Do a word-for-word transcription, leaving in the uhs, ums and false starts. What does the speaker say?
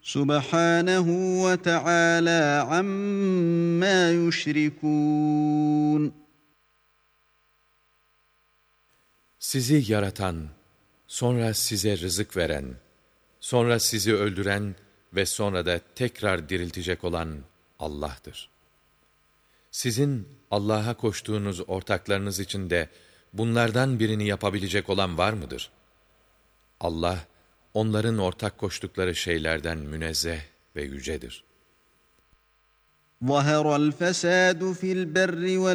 Subhanahu ve Teala amma yüşrikûn. Sizi yaratan, sonra size rızık veren, sonra sizi öldüren ve sonra da tekrar diriltecek olan Allah'tır. Sizin Allah'a koştuğunuz ortaklarınız içinde bunlardan birini yapabilecek olan var mıdır? Allah, onların ortak koştukları şeylerden münezzeh ve yücedir. ظَهَرَ الْفَسَادُ فِي الْبَرِّ